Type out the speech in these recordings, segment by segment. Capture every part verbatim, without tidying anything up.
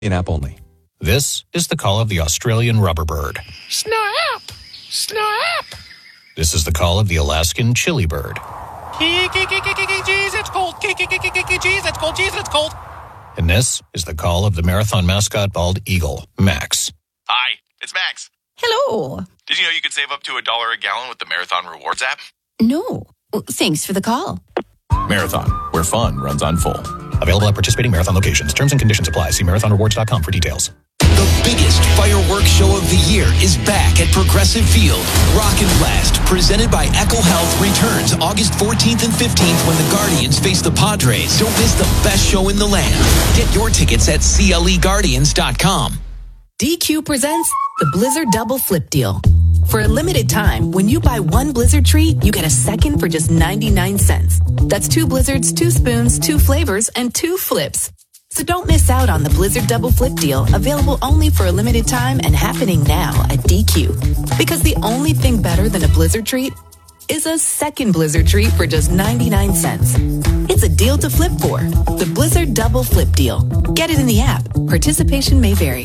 In-app only. This is the call of the Australian rubber bird. Snap! Snap! This is the call of the Alaskan chili bird. Jeez, it's cold. Jeez, it's cold. Jeez, it's cold. And this is the call of the marathon mascot bald eagle, Max. Hi, it's Max. Hello. Did you know you could save up to a dollar a gallon with the Marathon Rewards app? No. Well, thanks for the call. Marathon, where fun runs on full. Available at participating marathon locations. Terms and conditions apply. See marathon rewards dot com for details. The biggest fireworks show of the year is back at Progressive Field. Rock and Blast, presented by Echo Health, returns August fourteenth and fifteenth when the Guardians face the Padres. Don't miss the best show in the land. Get your tickets at C L E guardians dot com. D Q presents the Blizzard Double Flip Deal. For a limited time, when you buy one Blizzard treat, you get a second for just ninety-nine cents. That's two Blizzards, two spoons, two flavors, and two flips. So don't miss out on the Blizzard Double Flip Deal, available only for a limited time and happening now at D Q. Because the only thing better than a Blizzard treat is a second Blizzard treat for just ninety-nine cents. It's a deal to flip for. The Blizzard Double Flip Deal. Get it in the app. Participation may vary.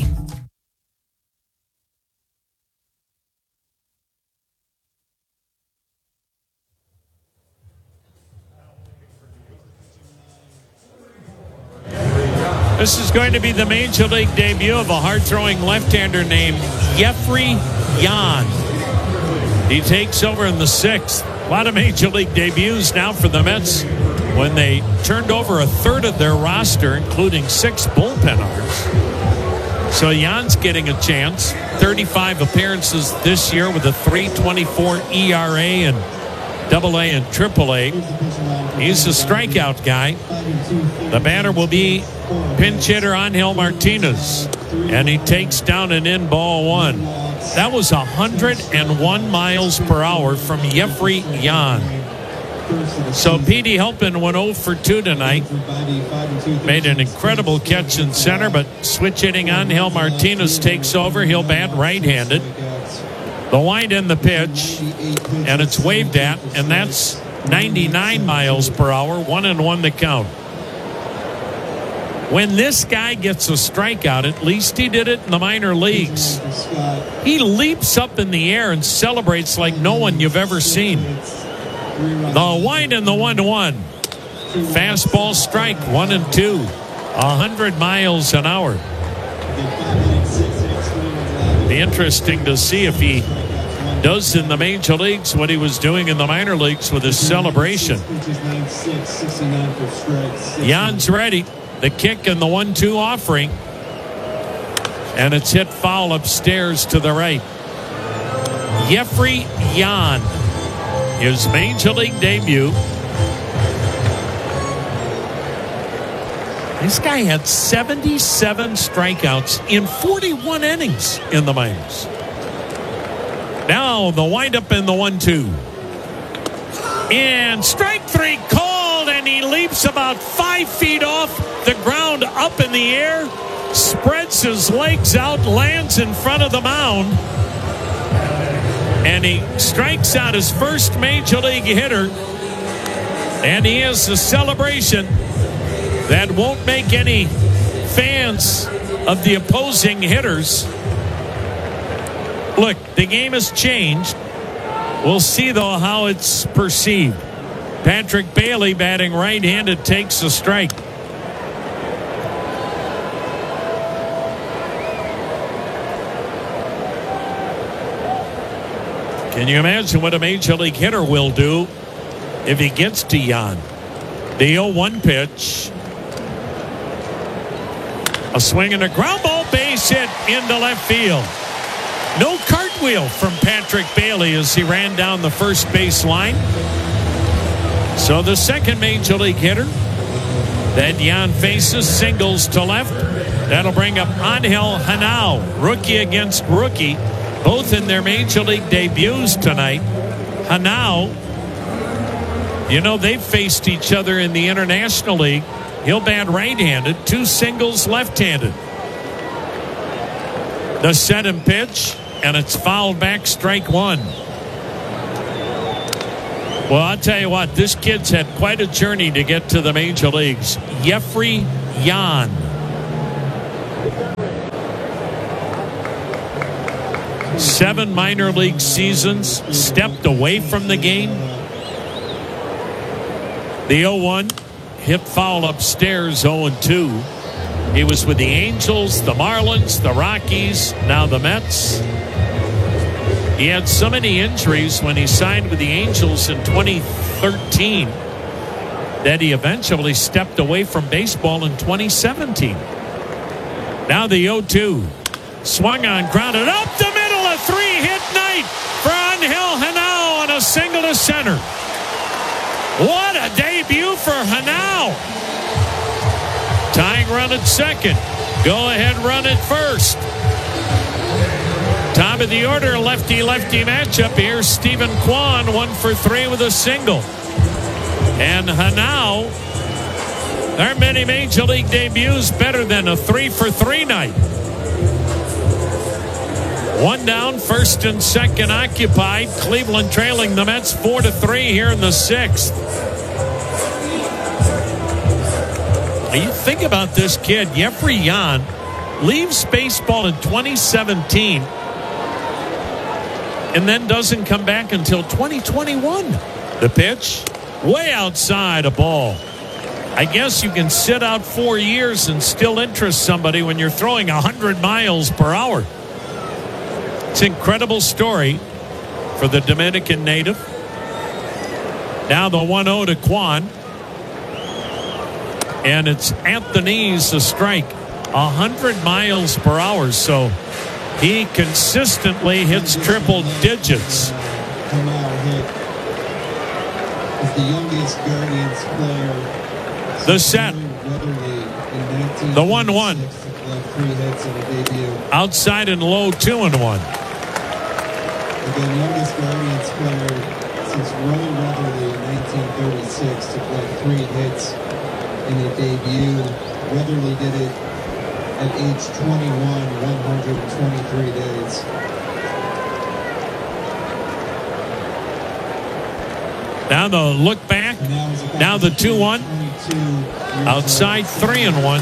This is going to be the Major League debut of a hard-throwing left-hander named Jeffrey Yan. He takes over in the sixth. A lot of Major League debuts now for the Mets when they turned over a third of their roster, including six bullpen arms. So Yan's getting a chance. thirty-five appearances this year with a three twenty-four E R A and Double A and Triple A. He's a strikeout guy. The batter will be pinch hitter Angel Martinez, and he takes down an in ball one. That was one hundred one miles per hour from Jeffrey Yan. So Petey Helpin went oh for two tonight. Made an incredible catch in center, but switch hitting Angel Martinez takes over. He'll bat right-handed. The wind in the pitch, and it's waved at, and that's ninety-nine miles per hour, one and one to count. When this guy gets a strikeout, at least he did it in the minor leagues, he leaps up in the air and celebrates like no one you've ever seen. The wind and the one to one. Fastball strike, one and two. one hundred miles an hour. Be interesting to see if he does in the major leagues what he was doing in the minor leagues with his celebration. Jan's ready. The kick and the one two offering. And it's hit foul upstairs to the right. Jeffrey Yan, his major league debut. This guy had seventy-seven strikeouts in forty-one innings in the minors. Now the windup in the one two. And strike three called, and he leaps about five feet off the ground up in the air, spreads his legs out, lands in front of the mound, and he strikes out his first major league hitter, and he has a celebration that won't make any fans of the opposing hitters. Look, the game has changed. We'll see, though, how it's perceived. Patrick Bailey, batting right-handed, takes a strike. Can you imagine what a major league hitter will do if he gets to Yan? The oh one pitch. A swing and a ground ball, base hit into left field. No cartwheel from Patrick Bailey as he ran down the first base line. So the second major league hitter that Yan faces singles to left. That'll bring up Angel Hanao, rookie against rookie, both in their major league debuts tonight. Hanao, you know, they've faced each other in the International League. He'll bat right-handed, two singles left-handed. The set and pitch, and it's fouled back, strike one. Well, I'll tell you what, this kid's had quite a journey to get to the major leagues. Jeffrey Yan. Seven minor league seasons, stepped away from the game. The oh one hit foul upstairs, oh two. He was with the Angels, the Marlins, the Rockies, now the Mets. He had so many injuries when he signed with the Angels in twenty thirteen that he eventually stepped away from baseball in twenty seventeen. Now the oh two. Swung on, grounded up the middle, a three-hit night for Angel Henao on a single to center. What a debut for Henao. Tying run at second. Go ahead run at first. Top of the order, lefty-lefty matchup here. Stephen Kwan, one for three with a single. And Henao, there aren't many major league debuts better than a three for three night. One down, first and second occupied. Cleveland trailing the Mets four to three here in the sixth. You think about this kid, Jeffrey Yan, leaves baseball in twenty seventeen and then doesn't come back until twenty twenty-one. The pitch, way outside, a ball. I guess you can sit out four years and still interest somebody when you're throwing one hundred miles per hour. It's an incredible story for the Dominican native. Now the one oh to Kwan. And it's at the knees, a strike. one hundred miles per hour. So he consistently hits triple digits. The youngest Guardians player. The set. The one one. Outside and low, two and one. The youngest Guardians player since Roy Weatherly in nineteen thirty-six to play three hits in a debut. Weatherly did it at age twenty-one, one hundred twenty-three days. Now the look back. Now the two one. Outside three and one.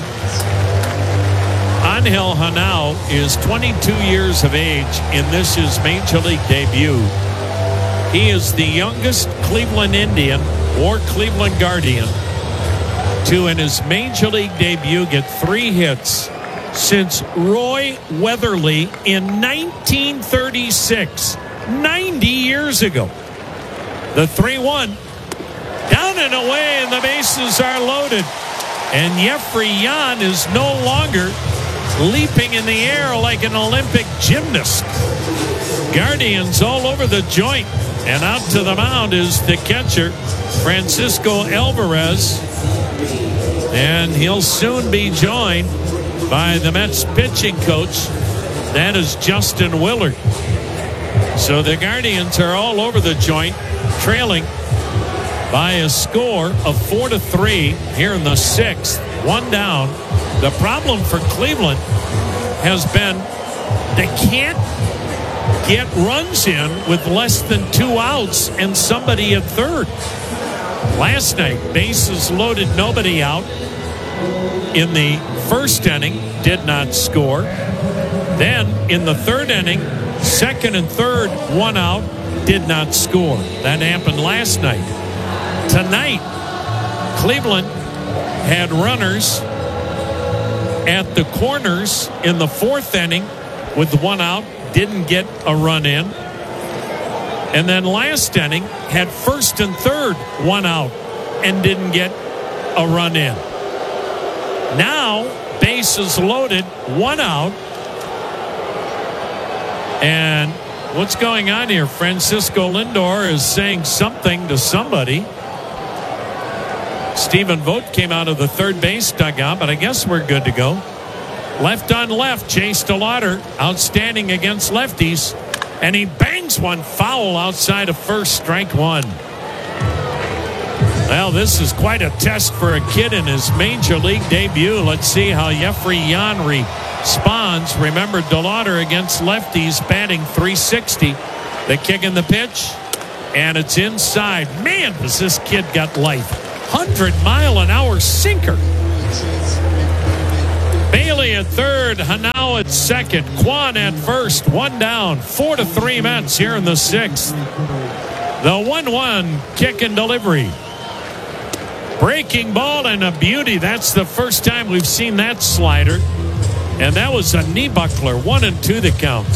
Angel Henao is twenty-two years of age in this his major league debut. He is the youngest Cleveland Indian or Cleveland Guardian to, in his major league debut, get three hits since Roy Weatherly in nineteen thirty-six, ninety years ago. The three one. Down and away, and the bases are loaded. And Jeffrey Yan is no longer leaping in the air like an Olympic gymnast. Guardians all over the joint. And out to the mound is the catcher, Francisco Alvarez. And he'll soon be joined by the Mets pitching coach. That is Justin Willard. So the Guardians are all over the joint, trailing by a score of four to three here in the sixth. One down. The problem for Cleveland has been they can't get runs in with less than two outs and somebody at third. Last night, bases loaded, nobody out. In the first inning, did not score. Then in the third inning, second and third, one out, did not score. That happened last night. Tonight, Cleveland had runners at the corners in the fourth inning with one out, didn't get a run in. And then last inning had first and third, one out, and didn't get a run in. Now, bases loaded, one out. And what's going on here? Francisco Lindor is saying something to somebody. Stephen Vogt came out of the third base dugout, but I guess we're good to go. Left on left, Chase DeLauder, outstanding against lefties. And he bangs one foul outside of first, strike one. Well, this is quite a test for a kid in his major league debut. Let's see how Jeffrey Yan responds. Remember, DeLauder against lefties, batting three sixty. The kick in the pitch, and it's inside. Man, does this kid got life. one hundred mile an hour sinker. Bailey at third, Hanau at second, Kwan at first, one down, four to three Mets here in the sixth. The one one kick and delivery. Breaking ball and a beauty. That's the first time we've seen that slider. And that was a knee buckler, one and two the count.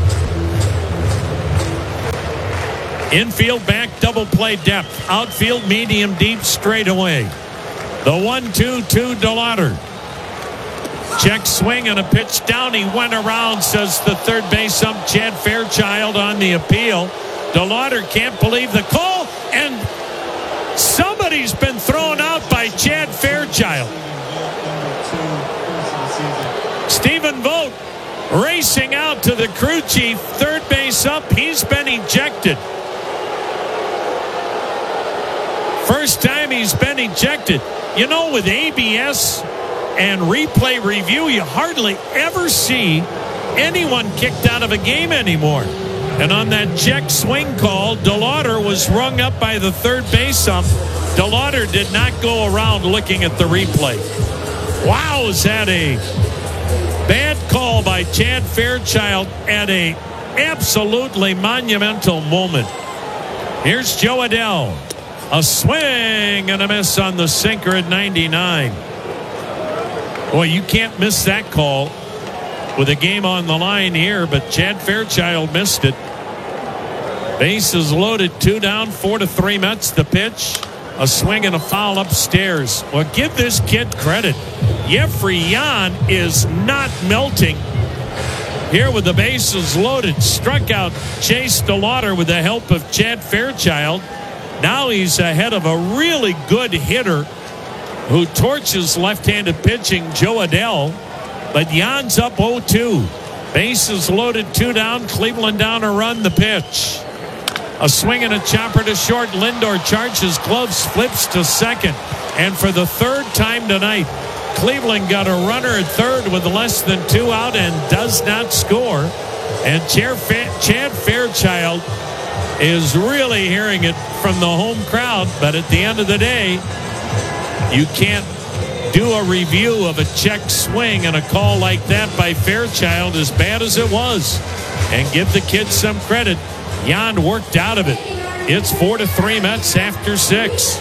Infield back double play depth. Outfield medium deep straight away. The one two to DeLauder. Check swing and a pitch down. He went around, says the third base ump Chad Fairchild on the appeal. DeLauder can't believe the call, and somebody's been thrown out by Chad Fairchild. Stephen Vogt racing out to the crew chief. Third base up. He's been ejected. First time he's been ejected. You know, with A B S and replay review, you hardly ever see anyone kicked out of a game anymore. And on that check swing call, DeLauder was rung up by the third base ump. DeLauder did not go around looking at the replay. Wow, is that a bad call by Chad Fairchild at a absolutely monumental moment. Here's Joe Adell. A swing and a miss on the sinker at ninety-nine. Boy, you can't miss that call with a game on the line here, but Chad Fairchild missed it. Bases loaded, two down, four to three Mets. The pitch, a swing and a foul upstairs. Well, give this kid credit. Jeffrey Yan is not melting here with the bases loaded. Struck out Chase DeLauder with the help of Chad Fairchild. Now he's ahead of a really good hitter who torches left-handed pitching, Joe Adell. But Jan's up oh two. Bases loaded, two down. Cleveland down a run. The pitch. A swing and a chopper to short. Lindor charges gloves, flips to second. And for the third time tonight, Cleveland got a runner at third with less than two out and does not score. And Chad Fairchild is really hearing it from the home crowd. But at the end of the day, you can't do a review of a check swing and a call like that by Fairchild, as bad as it was, and give the kid some credit. Jan worked out of it. It's four to three Mets after six.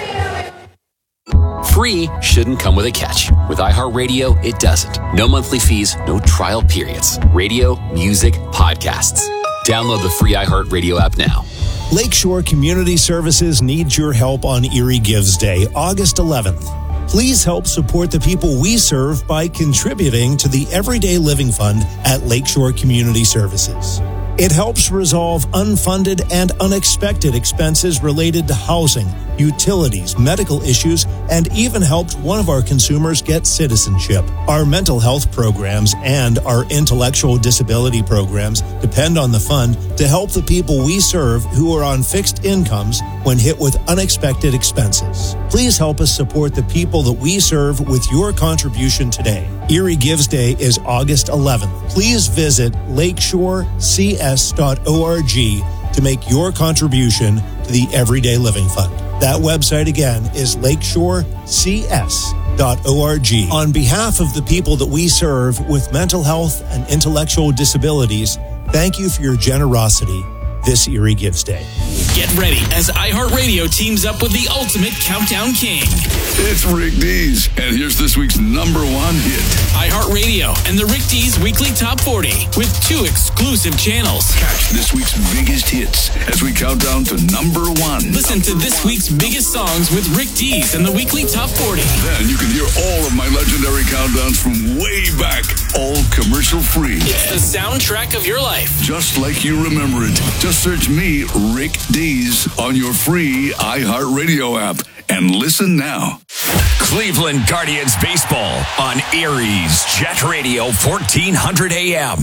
Free shouldn't come with a catch. With iHeartRadio, it doesn't. No monthly fees, no trial periods. Radio, music, podcasts. Download the free iHeartRadio app now. Lakeshore Community Services needs your help on Erie Gives Day, August eleventh. Please help support the people we serve by contributing to the Everyday Living Fund at Lakeshore Community Services. It helps resolve unfunded and unexpected expenses related to housing, utilities, medical issues, and even helped one of our consumers get citizenship. Our mental health programs and our intellectual disability programs depend on the fund to help the people we serve who are on fixed incomes when hit with unexpected expenses. Please help us support the people that we serve with your contribution today. Erie Gives Day is August eleventh. Please visit lakeshore c s dot org to make your contribution to the Everyday Living Fund. That website again is lakeshore c s dot org. On behalf of the people that we serve with mental health and intellectual disabilities, thank you for your generosity this Erie Gives Day. Get ready as iHeartRadio teams up with the ultimate countdown king. It's Rick Dees, and here's this week's number one hit. iHeartRadio and the Rick Dees Weekly Top forty with two exclusive channels. Catch this week's biggest hits as we count down to number one. Listen to this week's biggest songs with Rick Dees and the Weekly Top forty. Then you can hear all of my legendary countdowns from way back, all commercial free. It's the soundtrack of your life. Just like you remember it. Just search me, Rick Dees, on your free iHeartRadio app and listen now. Cleveland Guardians baseball on Erie's Jet Radio fourteen hundred A M.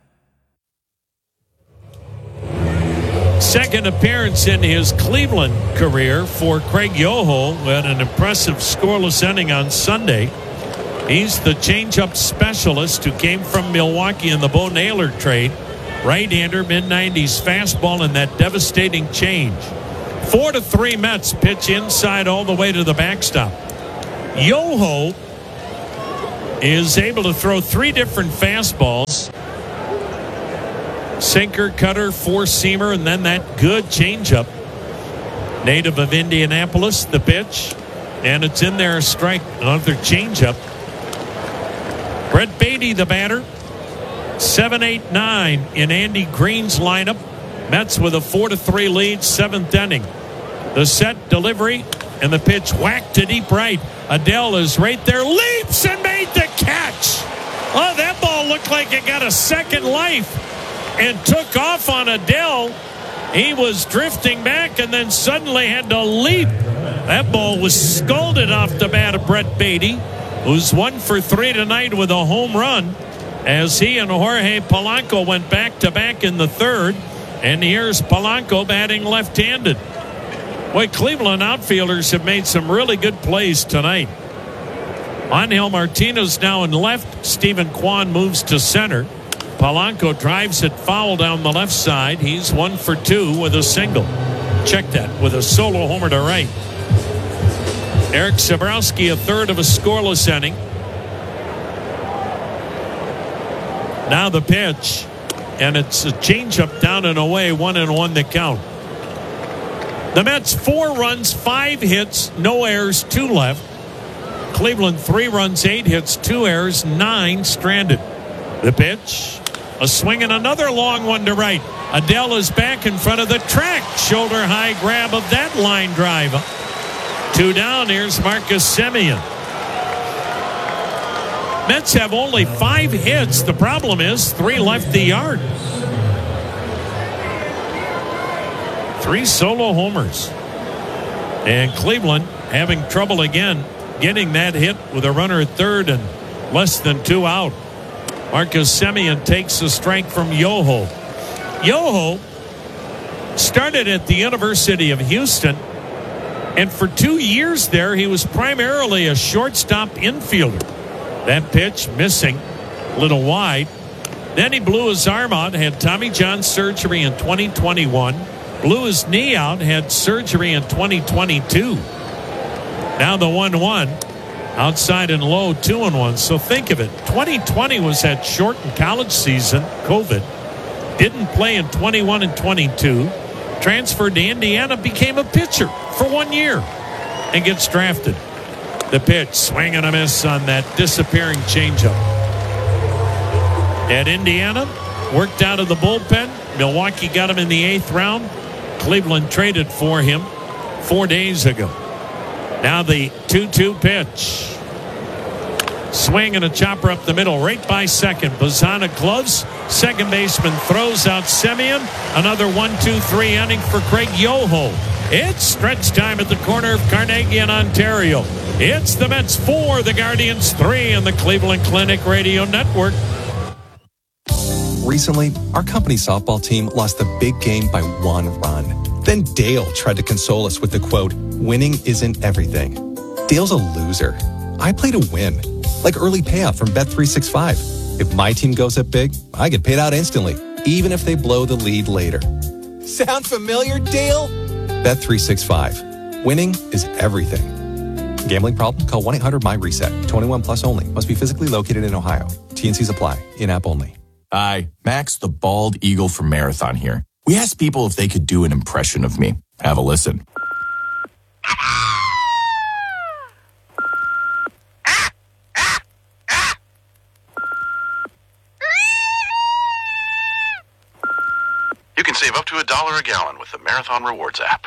Second appearance in his Cleveland career for Craig Yoho, who had an impressive scoreless inning on Sunday. He's the changeup specialist who came from Milwaukee in the Bo Naylor trade. Right-hander, mid nineties fastball, and that devastating change. Four to three Mets pitch inside all the way to the backstop. Yoho is able to throw three different fastballs. Sinker, cutter, four-seamer, and then that good changeup. Native of Indianapolis, the pitch. And it's in there, a strike. Another changeup. Brett Beatty, the batter. seven eight nine in Andy Green's lineup. Mets with a four to three lead, seventh inning. The set delivery and the pitch whacked to deep right. Adele is right there, leaps and made the catch. Oh, that ball looked like it got a second life and took off on Adele. He was drifting back and then suddenly had to leap. That ball was scolded off the bat of Brett Beatty, who's one for three tonight with a home run, as he and Jorge Polanco went back-to-back in the third. And here's Polanco batting left-handed. Boy, Cleveland outfielders have made some really good plays tonight. Angel Martinez now in left. Stephen Kwan moves to center. Polanco drives it foul down the left side. He's one for two with a single. Check that, with a solo homer to right. Eric Sabrowski, a third of a scoreless inning. Now the pitch, and it's a changeup down and away, one and one to count. The Mets four runs, five hits, no errors, two left. Cleveland three runs, eight hits, two errors, nine stranded. The pitch, a swing and another long one to right. Adele is back in front of the track. Shoulder high grab of that line drive. Two down. Here's Marcus Semien. Mets have only five hits. The problem is three left the yard. Three solo homers. And Cleveland having trouble again getting that hit with a runner at third and less than two out. Marcus Semien takes the strike from Yoho. Yoho started at the University of Houston, and for two years there he was primarily a shortstop infielder. That pitch missing, a little wide. Then he blew his arm out, had Tommy John surgery in twenty twenty-one. Blew his knee out, had surgery in twenty twenty-two. Now the one one. Outside and low, two and one. So think of it. twenty twenty was that shortened college season, COVID. Didn't play in twenty-one and twenty-two. Transferred to Indiana, became a pitcher for one year, and gets drafted. The pitch, swing and a miss on that disappearing changeup. At Indiana, worked out of the bullpen. Milwaukee got him in the eighth round. Cleveland traded for him four days ago. Now the two two pitch. Swing and a chopper up the middle, right by second. Bazzana gloves. Second baseman throws out Semien. Another one two three inning for Craig Yoho. It's stretch time at the corner of Carnegie and Ontario. It's the Mets four, the Guardians three, and the Cleveland Clinic Radio Network. Recently, our company softball team lost a big game by one run. Then Dale tried to console us with the quote, "Winning isn't everything." Dale's a loser. I play to win, like early payout from Bet three sixty-five. If my team goes up big, I get paid out instantly, even if they blow the lead later. Sound familiar, Dale? Bet three sixty-five. Winning is everything. Gambling problem? Call one eight hundred my reset. twenty-one plus only. Must be physically located in Ohio. T and Cs apply. In-app only. Hi, Max the Bald Eagle from Marathon here. We asked people if they could do an impression of me. Have a listen. You can save up to a dollar a gallon with the Marathon Rewards app.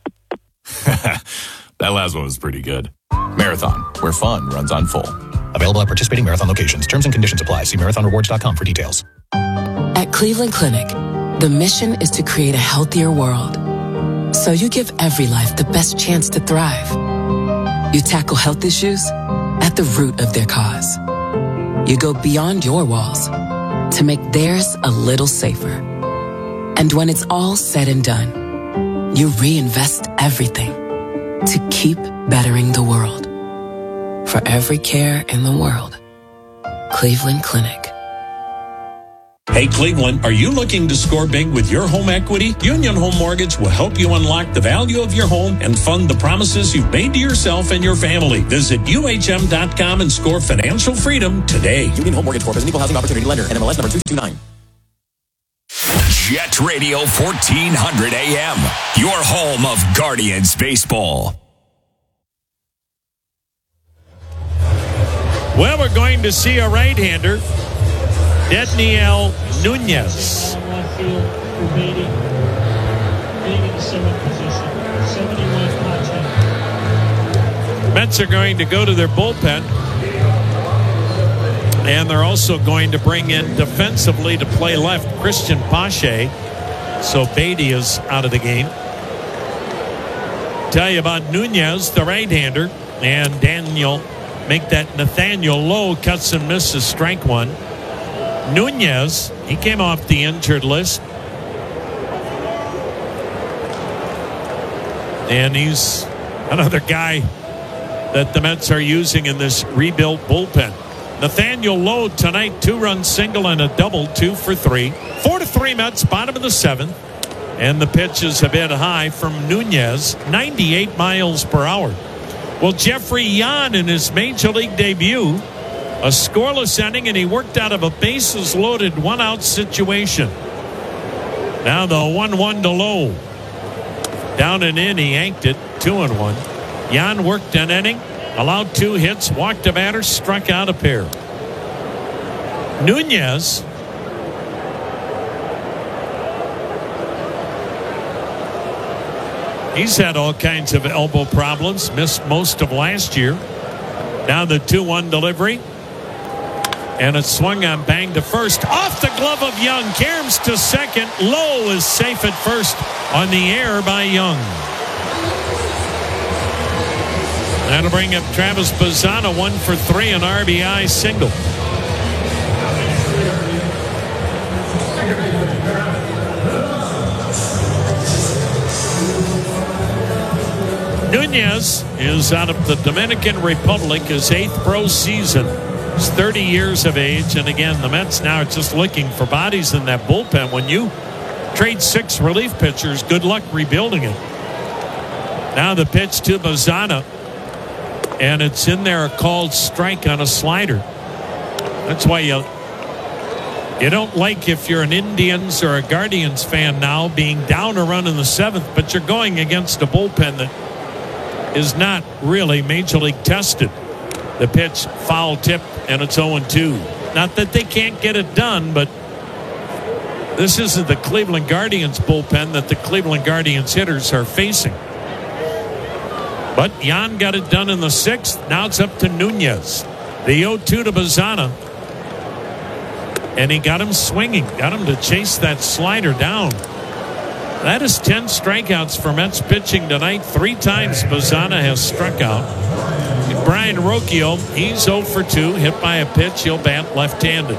That last one was pretty good. Marathon, where fun runs on full. Available at participating Marathon locations. Terms and conditions apply. See marathon rewards dot com for details. At Cleveland Clinic, the mission is to create a healthier world. So you give every life the best chance to thrive. You tackle health issues at the root of their cause. You go beyond your walls to make theirs a little safer. And when it's all said and done, you reinvest everything to keep bettering the world. For every care in the world, Cleveland Clinic. Hey, Cleveland, are you looking to score big with your home equity? Union Home Mortgage will help you unlock the value of your home and fund the promises you've made to yourself and your family. Visit U H M dot com and score financial freedom today. Union Home Mortgage Corp is an equal housing opportunity lender. N M L S number two two nine. Jet Radio fourteen hundred A M, your home of Guardians baseball. Well, we're going to see a right-hander, Dedniel Nunez. Mets are going to go to their bullpen, and they're also going to bring in defensively to play left Christian Pache. So Beatty is out of the game. Tell you about Nunez, the right-hander, and Daniel make that Nathaniel Lowe cuts and misses strike one. Nunez, he came off the injured list. And he's another guy that the Mets are using in this rebuilt bullpen. Nathaniel Lowe tonight, two-run single and a double, two for three. Four to three Mets, bottom of the seventh. And the pitch is a bit high from Nunez, ninety-eight miles per hour. Well, Jeffrey Yan in his Major League debut, a scoreless inning, and he worked out of a bases-loaded one-out situation. Now the one one to Lowe. Down and in, he yanked it, two and one. Yan worked an inning, allowed two hits, walked a batter, struck out a pair. Nunez, he's had all kinds of elbow problems, missed most of last year. Now the two one delivery. And it's swung on, bang to first. Off the glove of Young. Caroms to second. Lowe is safe at first on the air by Young. That'll bring up Travis Bazzana, one for three, an R B I single. Nunez is out of the Dominican Republic, his eighth pro season. He's thirty years of age, and again, the Mets now are just looking for bodies in that bullpen. When you trade six relief pitchers, good luck rebuilding it. Now the pitch to Bazzana, and it's in there, a called strike on a slider. That's why you you don't like, if you're an Indians or a Guardians fan now, being down a run in the seventh, but you're going against a bullpen that is not really Major League tested. The pitch, foul tip, and it's oh and two. Not that they can't get it done, but this isn't the Cleveland Guardians bullpen that the Cleveland Guardians hitters are facing. But Yan got it done in the sixth. Now it's up to Nunez. The oh two to Bazzana. And he got him swinging. Got him to chase that slider down. That is ten strikeouts for Mets pitching tonight. Three times Bazzana has struck out. Brian Rocchio, he's oh for two. Hit by a pitch. He'll bat left-handed.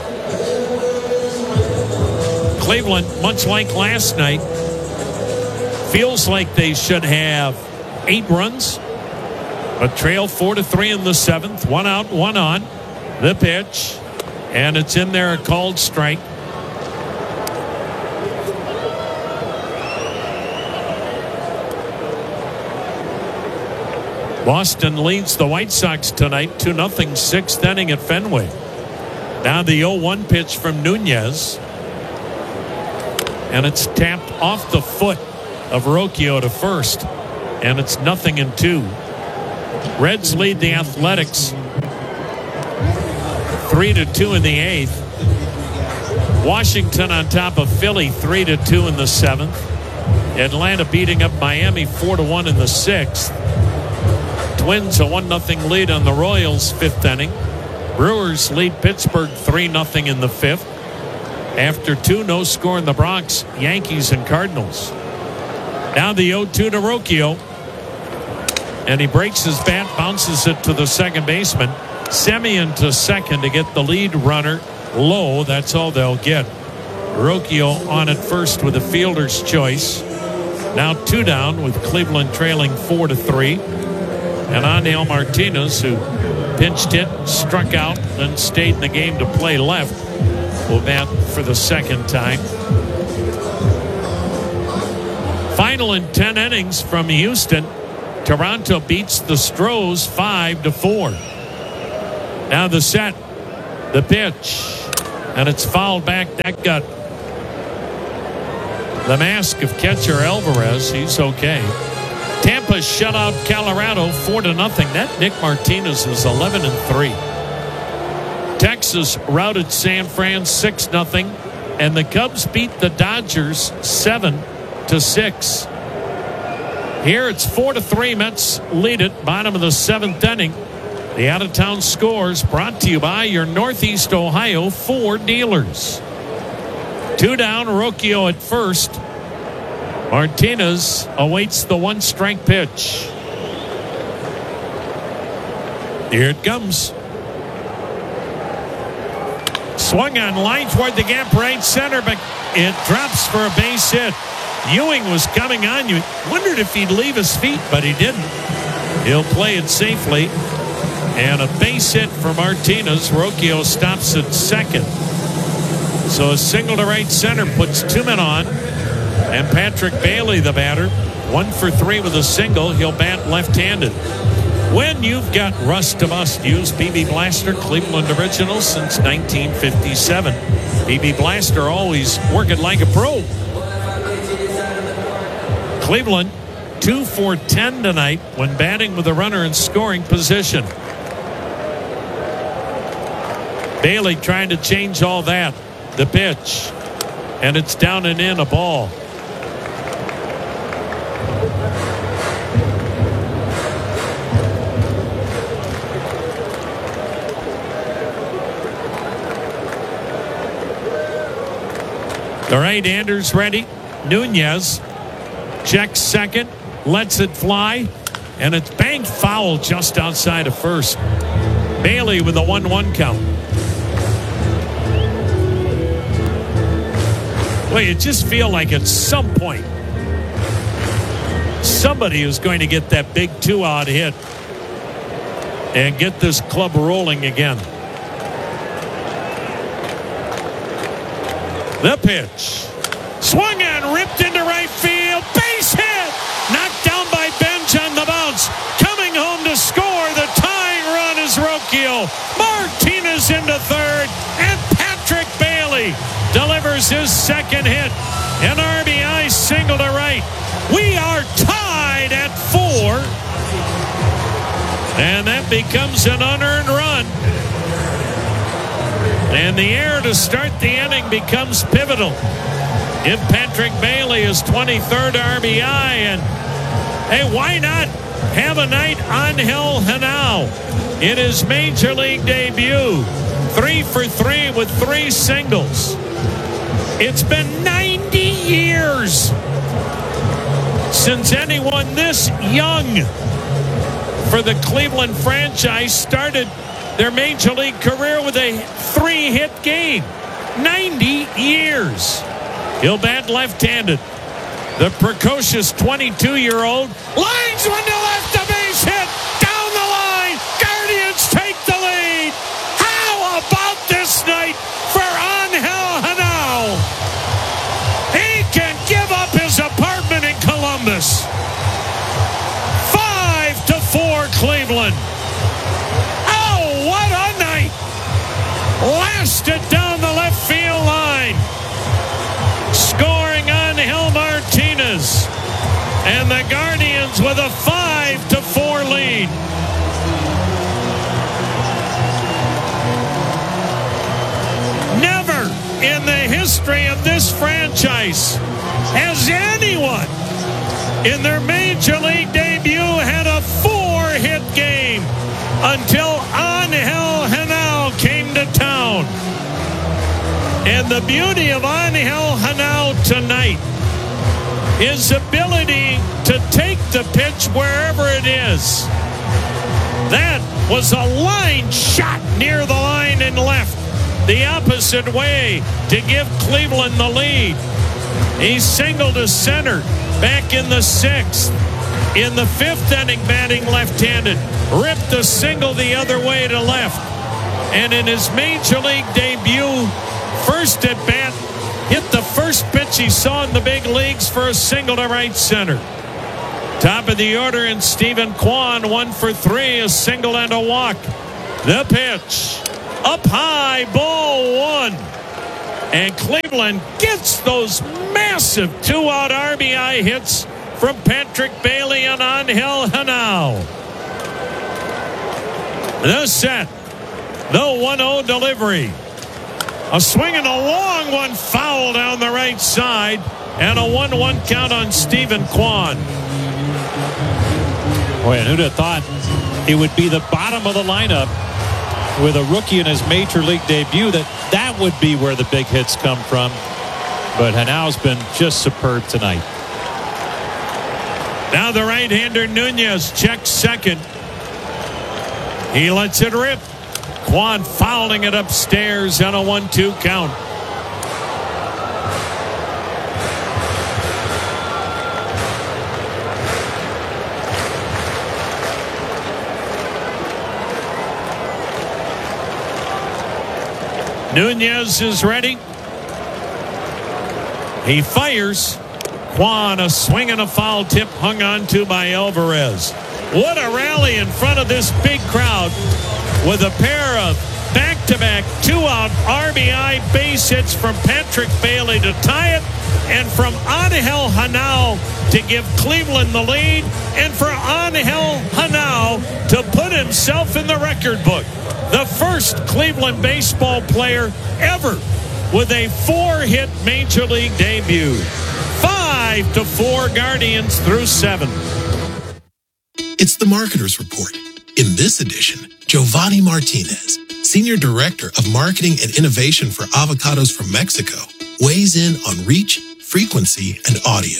Cleveland, much like last night, feels like they should have eight runs, but trail four to three in the seventh. One out, one on. The pitch, and it's in there, a called strike. Boston leads the White Sox tonight, two nothing, sixth inning at Fenway. Now the oh one pitch from Nunez. And it's tapped off the foot of Rocchio to first. And it's nothing in two. Reds lead the Athletics three to two in the eighth. Washington on top of Philly three to two in the seventh. Atlanta beating up Miami four to one in the sixth. Twins a one nothing lead on the Royals, fifth inning. Brewers lead Pittsburgh three nothing in the fifth. After two, no score in the Bronx, Yankees and Cardinals. Now the oh two to Rocchio. And he breaks his bat, bounces it to the second baseman. Semien to second to get the lead runner low. That's all they'll get. Rocchio on at first with a fielder's choice. Now two down with Cleveland trailing four to three. And Angel Martinez, who pinched hit, struck out, and stayed in the game to play left, will bat for the second time. Final in ten innings from Houston. Toronto beats the Stros five to four. Now the set, the pitch, and it's fouled back. That got the mask of catcher Alvarez. He's okay. Tampa shut out Colorado four to nothing. That Nick Martinez is eleven and three. Texas routed San Fran six nothing, and the Cubs beat the Dodgers seven to six. Here it's four to three. Mets lead it. Bottom of the seventh inning. The out-of-town scores brought to you by your Northeast Ohio Ford dealers. Two down, Rocchio at first. Martinez awaits the one-strike pitch. Here it comes. Swung on line toward the gap right center, but it drops for a base hit. Ewing was coming on you. Wondered if he'd leave his feet, but he didn't. He'll play it safely. And a base hit for Martinez. Rocchio stops at second. So a single to right center puts two men on. And Patrick Bailey, the batter, one for three with a single. He'll bat left-handed. When you've got rust to must, use P B Blaster, Cleveland original since nineteen fifty-seven. P B Blaster always working like a pro. Cleveland, two for ten tonight when batting with a runner in scoring position. Bailey trying to change all that. The pitch. And it's down and in, a ball. The right-hander's ready. Nunez checks second, lets it fly, and it's banged foul just outside of first. Bailey with a one one count. Well, you just feel like at some point somebody is going to get that big two-out hit and get this club rolling again. The pitch. Swung and ripped into right field. Base hit. Knocked down by Bench on the bounce. Coming home to score. The tying run is Rocchio. Martinez into third. And Patrick Bailey delivers his second hit. An R B I single to right. We are tied at four. And that becomes an unearned run. And the air to start the inning becomes pivotal. Give Patrick Bailey his twenty-third R B I. And, hey, why not have a night on Angel Henao in his Major League debut? Three for three with three singles. It's been ninety years since anyone this young for the Cleveland franchise started their Major League career with a three-hit game. ninety years. He'll bat left-handed. The precocious twenty-two-year-old lines one to left, a base hit. Down the line. Guardians take the lead. How about this night for Angel Henao? He can give up his apartment in Columbus. Five to four, Cleveland. Oh, what a night. Lasted down the left field line. Scoring on Angel Martinez. And the Guardians with a five to four lead. Never in the history of this franchise has anyone in their Major League debut had a four-hit game until Angel Henao came to town. And the beauty of Angel Henao tonight, his ability to take the pitch wherever it is. That was a line shot near the line and left the opposite way to give Cleveland the lead. He singled to center back in the sixth. In the fifth inning, batting left-handed, ripped the single the other way to left. And in his Major League debut, First at bat, hit the first pitch he saw in the big leagues for a single to right center. Top of the order, and Stephen Kwan, one for three, a single and a walk. The pitch, up high, ball one. And Cleveland gets those massive two-out R B I hits from Patrick Bailey and Angel Henao. The set, the one oh delivery. A swing and a long one, foul down the right side, and a one one count on Stephen Kwan. Boy, and who'd have thought it would be the bottom of the lineup with a rookie in his major league debut, that that would be where the big hits come from. But Hanao's been just superb tonight. Now the right-hander Nunez checks second. He lets it rip. Kwan fouling it upstairs on a one two count. Nunez is ready. He fires. Kwan, a swing and a foul tip hung on to by Alvarez. What a rally in front of this big crowd with a pair of back-to-back two-out R B I base hits from Patrick Bailey to tie it, and from Angel Henao to give Cleveland the lead, and for Angel Henao to put himself in the record book. The first Cleveland baseball player ever with a four-hit Major League debut. Five to four Guardians through seven. It's the Marketer's Report. In this edition, Giovanni Martinez, Senior Director of Marketing and Innovation for Avocados from Mexico, weighs in on reach, frequency, and audio.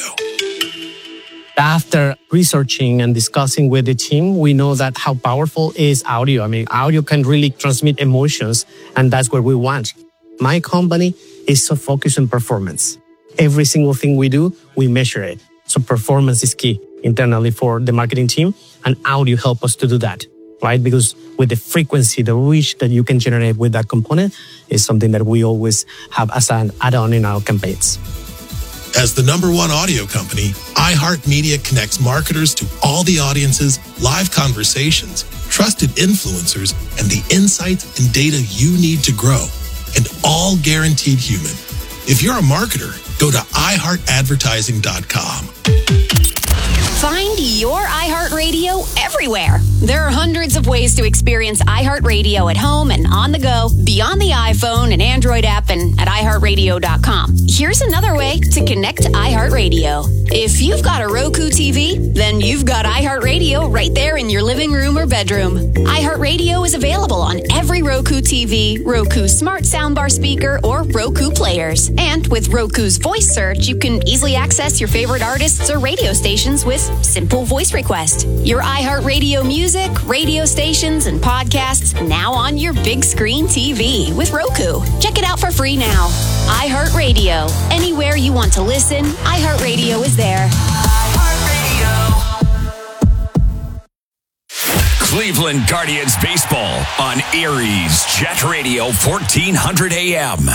After researching and discussing with the team, we know that how powerful is audio. I mean, audio can really transmit emotions, and that's what we want. My company is so focused on performance. Every single thing we do, we measure it. So performance is key internally for the marketing team, and audio help us to do that, right? Because with the frequency, the reach that you can generate with that component is something that we always have as an add-on in our campaigns. As the number one audio company, iHeartMedia connects marketers to all the audiences, live conversations, trusted influencers, and the insights and data you need to grow, and all guaranteed human. If you're a marketer, go to i heart advertising dot com. Find your iHeartRadio everywhere. There are hundreds of ways to experience iHeartRadio at home and on the go, beyond the iPhone and Android app, and at i heart radio dot com. Here's another way to connect to iHeartRadio. If you've got a Roku T V, then you've got iHeartRadio right there in your living room or bedroom. iHeartRadio is available on every Roku T V, Roku Smart Soundbar speaker, or Roku players. And with Roku's voice search, you can easily access your favorite artists or radio stations with simple voice request. Your iHeartRadio music, radio stations, and podcasts now on your big screen T V with Roku. Check it out for free now. iHeartRadio. Anywhere you want to listen, iHeartRadio is there. Cleveland Guardians baseball on Erie's Jet Radio fourteen hundred A M.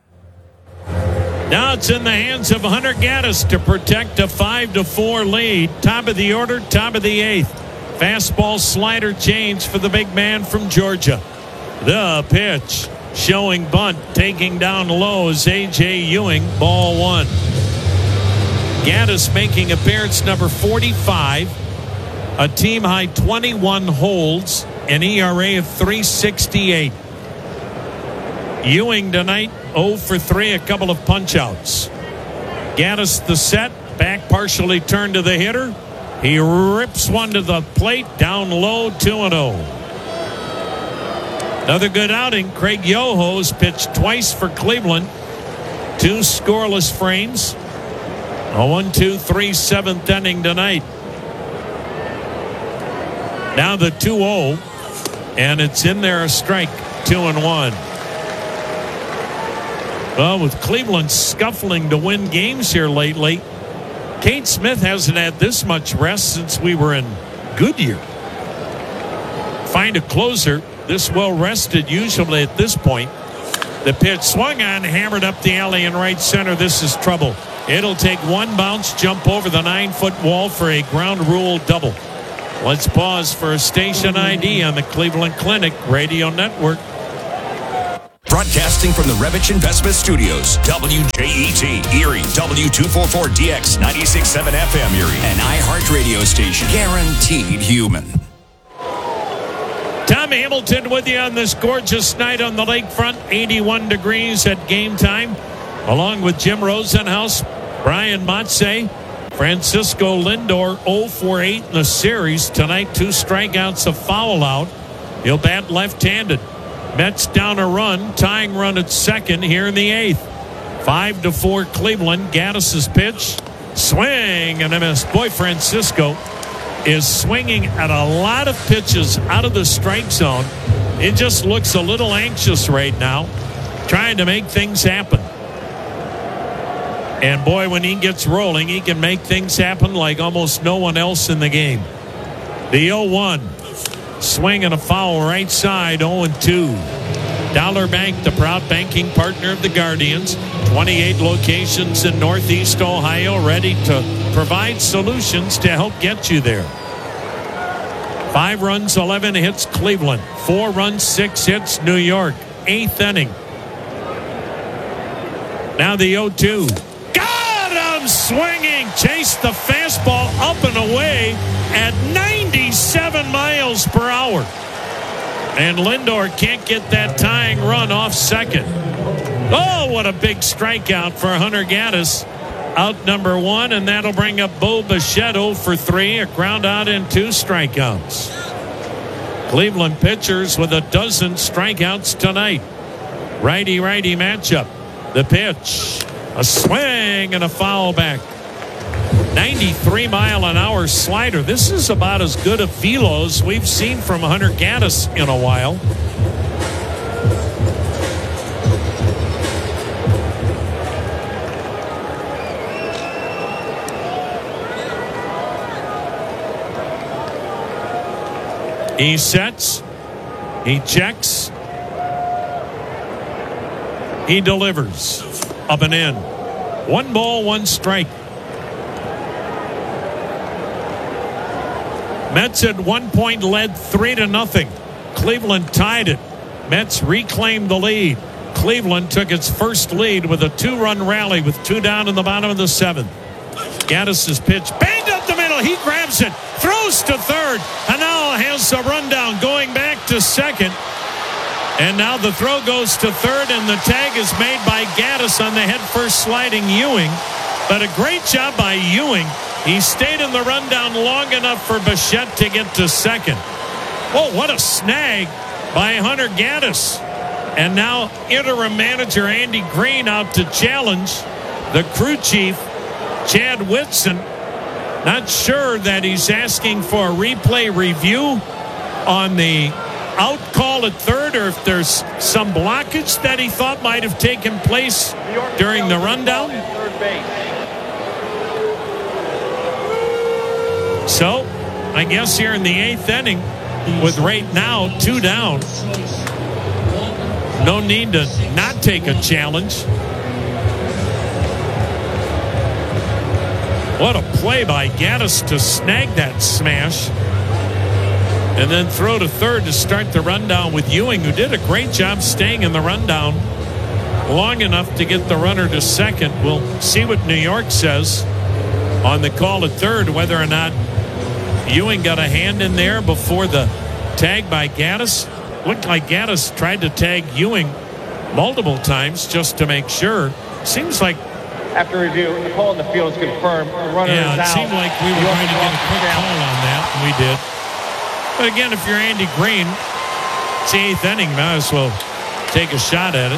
Now it's in the hands of Hunter Gaddis to protect a five to four lead. Top of the order, top of the eighth. Fastball slider change for the big man from Georgia. The pitch showing bunt, taking down low is A J Ewing, ball one. Gaddis making appearance number forty-five. A team high twenty-one holds, an E R A of three sixty-eight. Ewing tonight oh for three, a couple of punch-outs. Gaddis the set, back partially turned to the hitter. He rips one to the plate, down low, two and oh. Another good outing. Craig Yoho's pitched twice for Cleveland. Two scoreless frames. A one two three seventh inning tonight. Now the two oh, and it's in there, a strike, two and one. Well, with Cleveland scuffling to win games here lately, Kate Smith hasn't had this much rest since we were in Goodyear. Find a closer this well rested usually at this point. The pitch swung on, hammered up the alley in right center. This is trouble. It'll take one bounce, jump over the nine-foot wall for a ground rule double. Let's pause for a station I D on the Cleveland Clinic Radio Network. Broadcasting from the Revich Investment Studios, W J E T, Erie, W two forty-four D X, ninety-six point seven F M Erie, an iHeart radio station, guaranteed human. Tom Hamilton with you on this gorgeous night on the lakefront, eighty-one degrees at game time, along with Jim Rosenhaus, Brian Motze, Francisco Lindor, oh for eight in the series. Tonight, two strikeouts, a foul out. He'll bat left-handed. Mets down a run, tying run at second here in the eighth. Five to four Cleveland. Gaddis's pitch. Swing and a miss. Boy, Francisco is swinging at a lot of pitches out of the strike zone. It just looks a little anxious right now, trying to make things happen. And boy, when he gets rolling, he can make things happen like almost no one else in the game. The oh one. Swing and a foul right side, oh and two. Dollar Bank, the proud banking partner of the Guardians. twenty-eight locations in Northeast Ohio, ready to provide solutions to help get you there. Five runs, eleven hits, Cleveland. Four runs, six hits, New York. Eighth inning. Now the oh two. Got him swinging. Chased the fastball up and away at ninety-seven miles per hour. And Lindor can't get that tying run off second. Oh, what a big strikeout for Hunter Gaddis. Out number one, and that'll bring up Bo Bichette oh for three, a ground out and two strikeouts. Cleveland pitchers with a dozen strikeouts tonight. Righty-righty matchup. The pitch. A swing and a foul back. ninety-three mile an hour slider. This is about as good a velo as we've seen from Hunter Gaddis in a while. He sets. He checks. He delivers. Up and in. One ball, one strike. Mets at one point led three to nothing. Cleveland tied it. Mets reclaimed the lead. Cleveland took its first lead with a two-run rally with two down in the bottom of the seventh. Gaddis's pitch banged up the middle. He grabs it, throws to third. Hanal has a rundown going back to second. And now the throw goes to third, and the tag is made by Gaddis on the head-first sliding Ewing. But a great job by Ewing. He stayed in the rundown long enough for Bichette to get to second. Oh, what a snag by Hunter Gaddis. And now interim manager Andy Green out to challenge the crew chief, Chad Whitson. Not sure that he's asking for a replay review on the out call at third, or if there's some blockage that he thought might have taken place during the rundown. So, I guess here in the eighth inning, with right now two down, no need to not take a challenge. What a play by Gaddis to snag that smash and then throw to third to start the rundown with Ewing, who did a great job staying in the rundown long enough to get the runner to second. We'll see what New York says on the call at third, whether or not Ewing got a hand in there before the tag by Gaddis. Looked like Gaddis tried to tag Ewing multiple times just to make sure. Seems like after review, the call in the field is confirmed. The runner yeah, is out. it seemed like we were going to get a quick call on that, and we did. But again, if you're Andy Green, it's the eighth inning, might as well take a shot at it.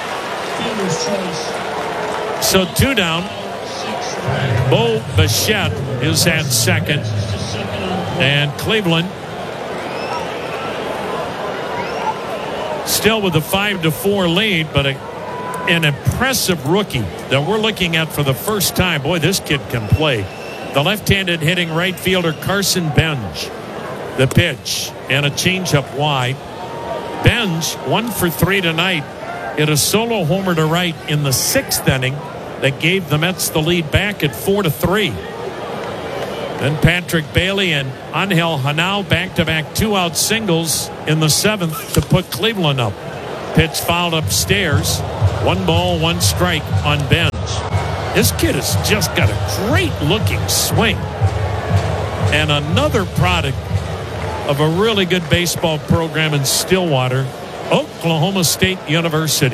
So two down. Bo Bichette is at second. And Cleveland still with a five to four lead, but a, an impressive rookie that we're looking at for the first time. Boy, this kid can play. The left-handed hitting right fielder Carson Benj. The pitch and a changeup wide. Benj one for three tonight. hit a solo homer to right in the sixth inning that gave the Mets the lead back at four to three. Then Patrick Bailey and Angel Hanao back-to-back two-out singles in the seventh to put Cleveland up. Pitch fouled upstairs. One ball, one strike on Bench. This kid has just got a great-looking swing. And another product of a really good baseball program in Stillwater, Oklahoma State University.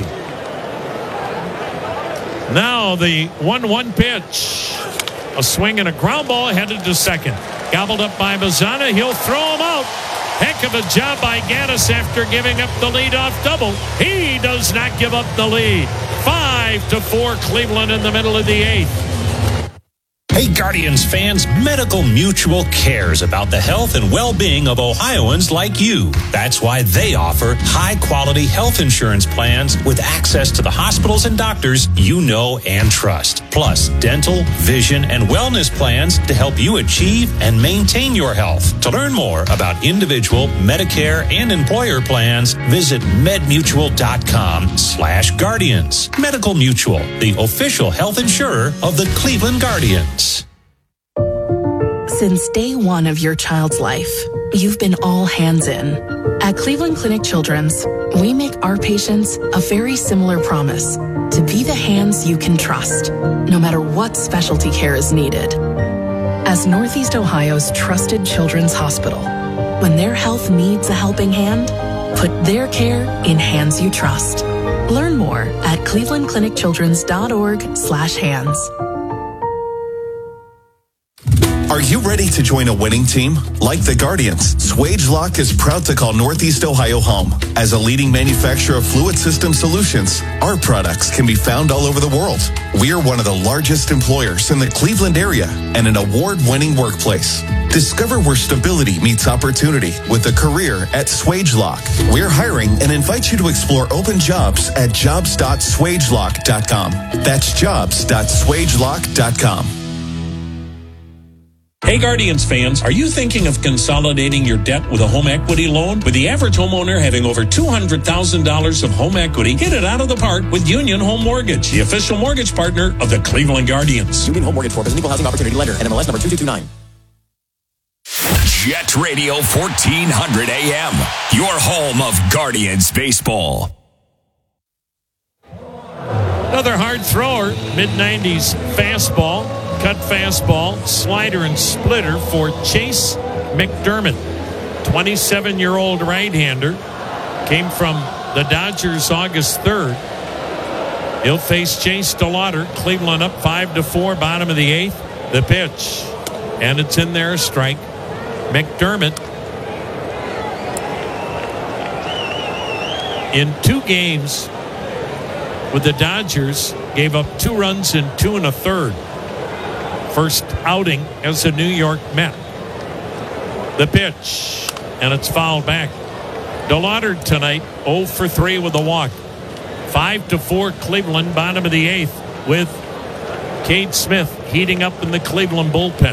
Now the one one pitch. A swing and a ground ball headed to second. Gobbled up by Mazzana. He'll throw him out. Heck of a job by Gaddis after giving up the leadoff double. He does not give up the lead. Five to four Cleveland in the middle of the eighth. Hey, Guardians fans, Medical Mutual cares about the health and well-being of Ohioans like you. That's why they offer high-quality health insurance plans with access to the hospitals and doctors you know and trust. Plus, dental, vision, and wellness plans to help you achieve and maintain your health. To learn more about individual, Medicare, and employer plans, visit medmutual.com slash guardians. Medical Mutual, the official health insurer of the Cleveland Guardians. Since day one of your child's life, you've been all hands in. At Cleveland Clinic Children's, we make our patients a very similar promise to be the hands you can trust, no matter what specialty care is needed. As Northeast Ohio's trusted children's hospital, when their health needs a helping hand, put their care in hands you trust. Learn more at clevelandclinicchildrens.org slash hands. Are you ready to join a winning team? Like the Guardians, SwageLock is proud to call Northeast Ohio home. As a leading manufacturer of fluid system solutions, our products can be found all over the world. We are one of the largest employers in the Cleveland area and an award-winning workplace. Discover where stability meets opportunity with a career at SwageLock. We're hiring and invite you to explore open jobs at jobs dot swagelock dot com. That's jobs dot swagelock dot com. Hey Guardians fans, are you thinking of consolidating your debt with a home equity loan? With the average homeowner having over two hundred thousand dollars of home equity, get it out of the park with Union Home Mortgage, the official mortgage partner of the Cleveland Guardians. Union Home Mortgage Corp is an equal housing opportunity lender and M L S number two two two nine. Jet Radio fourteen hundred A M, your home of Guardians baseball. Another hard thrower, mid nineties fastball, cut fastball, slider, and splitter for Chase McDermott. twenty-seven-year-old right-hander. Came from the Dodgers August third. He'll face Chase DeLauder. Cleveland up five to four, bottom of the eighth. The pitch. And it's in there, a strike. McDermott, in two games with the Dodgers, gave up two runs in two and a third. First outing as a New York Met. The pitch, and it's fouled back. DeLauder tonight, oh for three with a walk. five to four Cleveland, bottom of the eighth, with Cade Smith heating up in the Cleveland bullpen.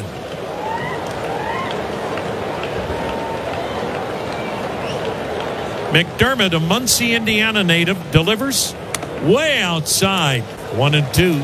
McDermott, a Muncie, Indiana native, delivers way outside. One and two.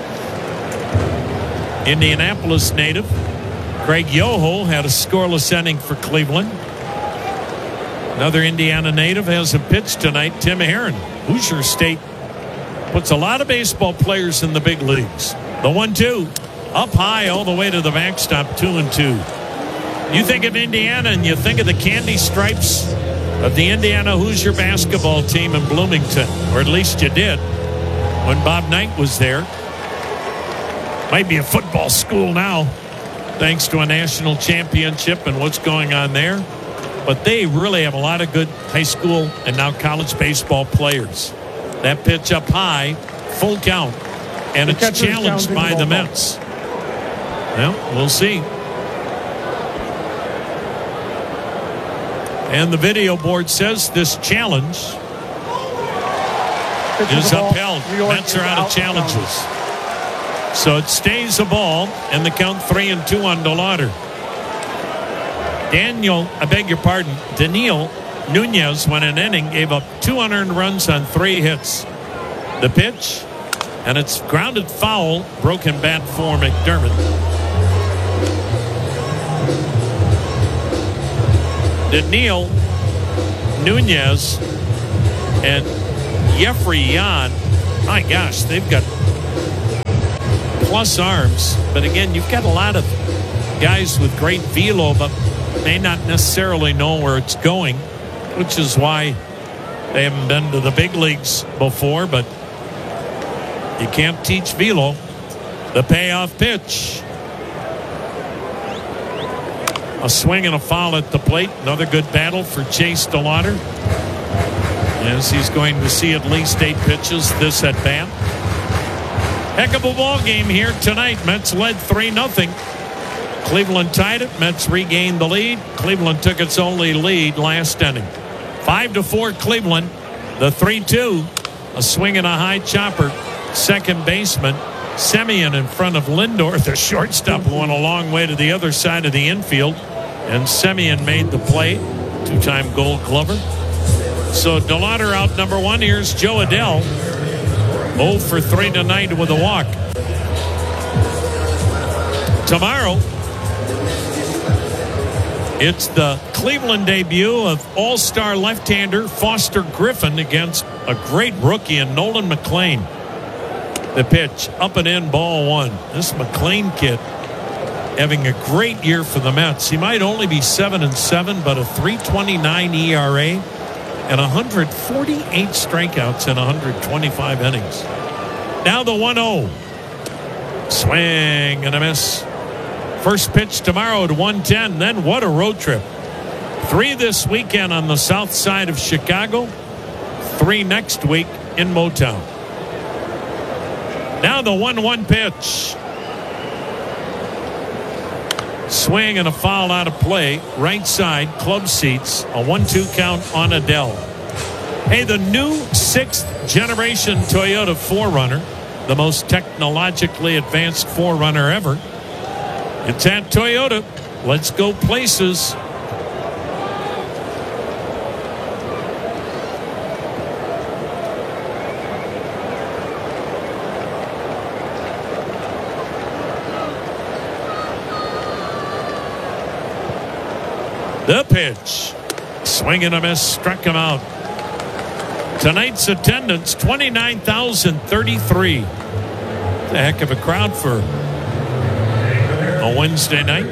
Indianapolis native Craig Yoho had a scoreless inning for Cleveland. Another Indiana native has a pitch tonight, Tim Herron. Hoosier State puts a lot of baseball players in the big leagues. The one two up high all the way to the backstop, two and two. You think of Indiana and you think of the candy stripes of the Indiana Hoosier basketball team in Bloomington, or at least you did when Bob Knight was there. Might be a football school now, thanks to a national championship and what's going on there. But they really have a lot of good high school and now college baseball players. That pitch up high, full count, and it's challenged by the Mets. Well, we'll see. And the video board says this challenge is upheld. Mets are out of challenges. So it stays a ball, and the count three and two on DeLauder. Daniel, I beg your pardon, Daniel Nunez, when an inning, gave up two unearned runs on three hits. The pitch, and it's grounded foul. Broken bat for McDermott. Daniil Nunez and Jeffrey Yan, my gosh, they've got plus arms. But again, you've got a lot of guys with great velo, but may not necessarily know where it's going, which is why they haven't been to the big leagues before. But you can't teach velo. The payoff pitch. A swing and a foul at the plate. Another good battle for Chase DeLauder, as he's going to see at least eight pitches this at bat. Heck of a ball game here tonight. Mets led three nothing. Cleveland tied it. Mets regained the lead. Cleveland took its only lead last inning. Five to four Cleveland. The three two. A swing and a high chopper. Second baseman Semien in front of Lindor. The shortstop went a long way to the other side of the infield, and Semien made the play. Two-time Gold Glover. So DeLauder out number one. Here's Joe Adell. oh for three tonight with a walk. Tomorrow, it's the Cleveland debut of all-star left-hander Foster Griffin against a great rookie in Nolan McLean. The pitch, up and in, ball one. This McLean kid having a great year for the Mets. He might only be seven and seven, but a three twenty-nine E R A and one hundred forty-eight strikeouts in one hundred twenty-five innings. Now the one oh. Swing and a miss. First pitch tomorrow at one ten. Then what a road trip. Three this weekend on the south side of Chicago. Three next week in Motown. Now the one one pitch. Swing and a foul out of play. Right side, club seats. A one two count on Adell. Hey, the new sixth generation Toyota four runner, the most technologically advanced four runner ever. It's at Toyota. Let's go places. The pitch. Swing and a miss. Struck him out. Tonight's attendance, twenty-nine thousand thirty-three. A heck of a crowd for a Wednesday night.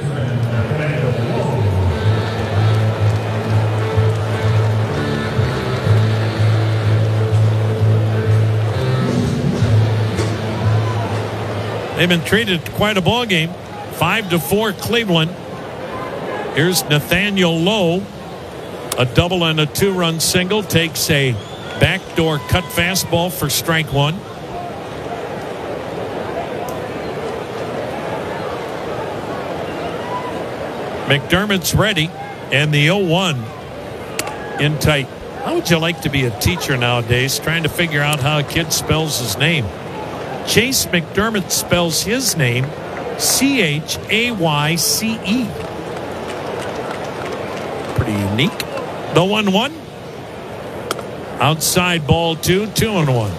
They've been treated to quite a ball game. Five to four Cleveland. Here's Nathaniel Lowe. A double and a two-run single. Takes a backdoor cut fastball for strike one. McDermott's ready. And the oh one in tight. How would you like to be a teacher nowadays, trying to figure out how a kid spells his name? Chase McDermott spells his name C H A Y C E. Pretty unique. The one one. Outside ball two, two and one.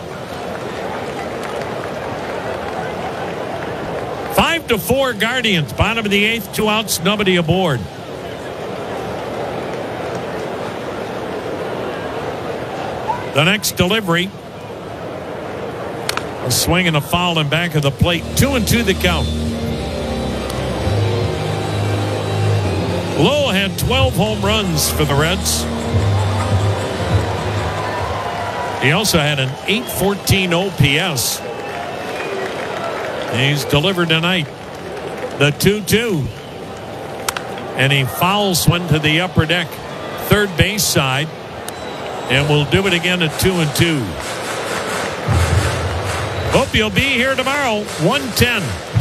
Five to four Guardians. Bottom of the eighth, two outs, nobody aboard. The next delivery. A swing and a foul in back of the plate. Two and two the count. Lowe had twelve home runs for the Reds. He also had an eight fourteen O P S. He's delivered tonight. The two two. And he fouls one to the upper deck. Third base side. And we'll do it again at two and two. Hope you'll be here tomorrow. one ten.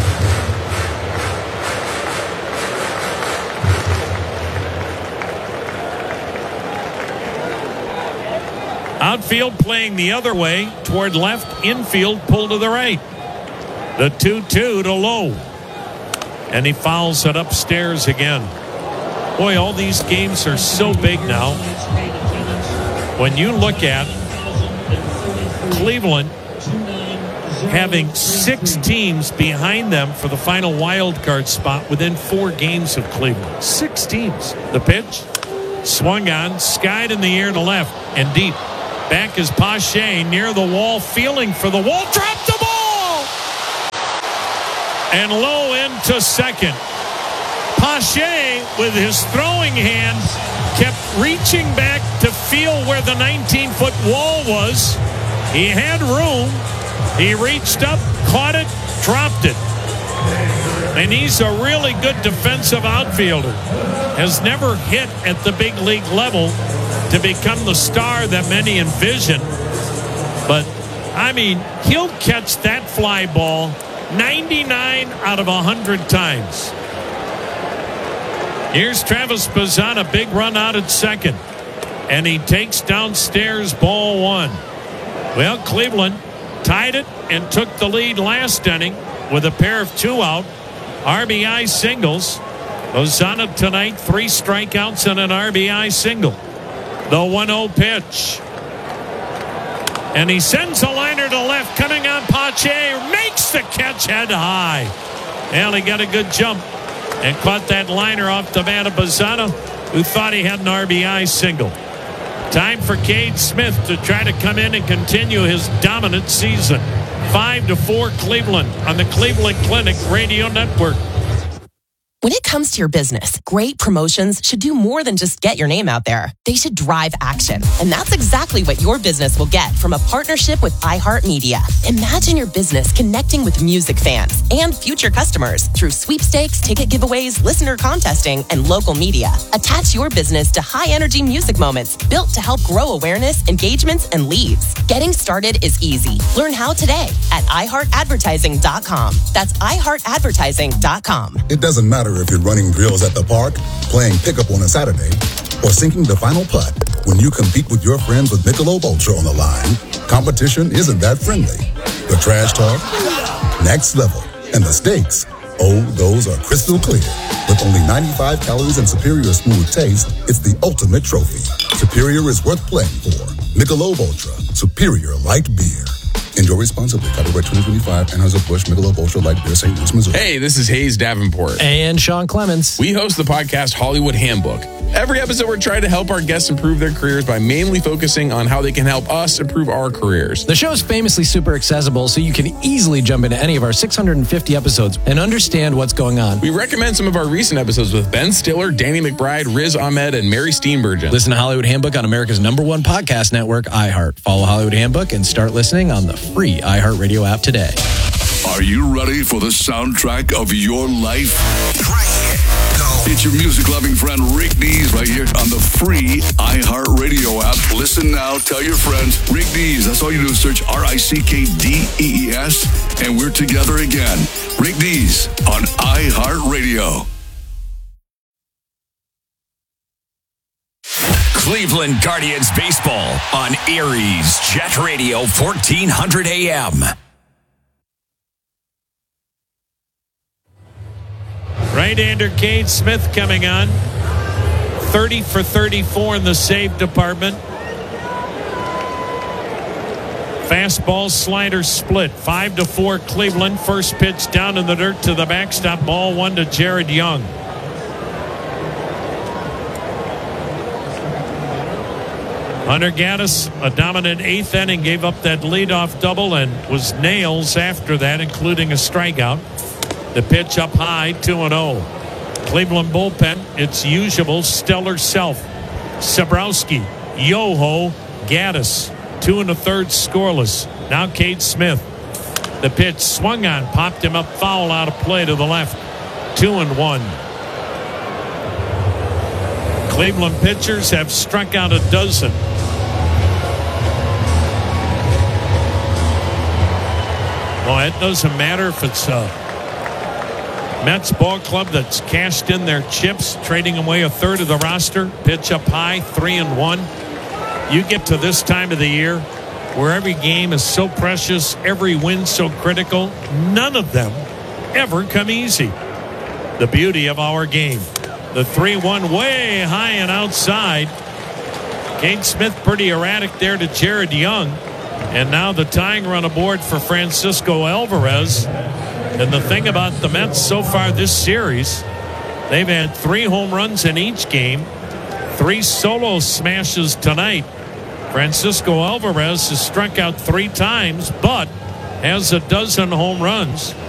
Outfield playing the other way toward left. Infield pull to the right. The two two to Lowe. And he fouls it upstairs again. Boy, all these games are so big now. When you look at Cleveland having six teams behind them for the final wild card spot within four games of Cleveland. Six teams. The pitch, swung on, skied in the air to left and deep. Back is Pache near the wall, feeling for the wall, dropped the ball! And low into second. Pache, with his throwing hand, kept reaching back to feel where the nineteen-foot wall was. He had room. He reached up, caught it, dropped it. And he's a really good defensive outfielder. Has never hit at the big league level to become the star that many envision. But, I mean, he'll catch that fly ball ninety-nine out of one hundred times. Here's Travis Bazzana, big run out at second. And he takes downstairs ball one. Well, Cleveland tied it and took the lead last inning with a pair of two out R B I singles. Bazzana tonight, three strikeouts and an R B I single. The one oh pitch. And he sends a liner to left, coming on Pache, makes the catch head high. Well, he got a good jump and caught that liner off the bat of Bazzana, who thought he had an R B I single. Time for Cade Smith to try to come in and continue his dominant season. Five to four Cleveland on the Cleveland Clinic Radio Network. When it comes to your business, great promotions should do more than just get your name out there. They should drive action. And that's exactly what your business will get from a partnership with iHeartMedia. Imagine your business connecting with music fans and future customers through sweepstakes, ticket giveaways, listener contesting, and local media. Attach your business to high-energy music moments built to help grow awareness, engagements, and leads. Getting started is easy. Learn how today at i heart advertising dot com. That's i heart advertising dot com. It doesn't matter if you're running drills at the park, playing pickup on a Saturday, or sinking the final putt. When you compete with your friends with Michelob Ultra on the line, competition isn't that friendly. The trash talk, next level, and the stakes, oh, those are crystal clear. With only ninety-five calories and superior smooth taste, it's the ultimate trophy. Superior is worth playing for. Michelob Ultra, superior light beer. Enjoy responsibly. Copyright twenty twenty-five, Anheuser-Busch, Michelob Ultra Light Beer, Saint Louis, Missouri. Hey, this is Hayes Davenport. And Sean Clemens. We host the podcast Hollywood Handbook. Every episode, we're trying to help our guests improve their careers by mainly focusing on how they can help us improve our careers. The show is famously super accessible, so you can easily jump into any of our six hundred fifty episodes and understand what's going on. We recommend some of our recent episodes with Ben Stiller, Danny McBride, Riz Ahmed, and Mary Steenburgen. Listen to Hollywood Handbook on America's number one podcast network, iHeart. Follow Hollywood Handbook and start listening on the free iHeartRadio app today. Are you ready for the soundtrack of your life? Right here. Go. It's your music-loving friend Rick Dees right here on the free iHeartRadio app. Listen now. Tell your friends. Rick Dees. That's all you do is search R I C K D E E S, and we're together again. Rick Dees on iHeartRadio. Cleveland Guardians baseball on Erie's Jet Radio fourteen hundred A M. Right-hander Cade Smith coming on. thirty for thirty-four in the save department. Fastball slider split. Five to four Cleveland. First pitch down in the dirt to the backstop. Ball one to Jared Young. Hunter Gaddis, a dominant eighth inning, gave up that leadoff double and was nails after that, including a strikeout. The pitch up high, two and oh. Cleveland bullpen, its usual stellar self. Sabrowski, Yoho, Gaddis. Two and a third scoreless. Now Cade Smith. The pitch swung on, popped him up foul out of play to the left. Two and one. Cleveland pitchers have struck out a dozen. Well, it doesn't matter if it's a Mets ball club that's cashed in their chips, trading away a third of the roster. Pitch up high, three and one. You get to this time of the year where every game is so precious, every win so critical. None of them ever come easy. The beauty of our game. The three one way high and outside. Cade Smith pretty erratic there to Jared Young. And now the tying run aboard for Francisco Alvarez. And the thing about the Mets so far this series, they've had three home runs in each game, three solo smashes tonight. Francisco Alvarez has struck out three times, but has a dozen home runs.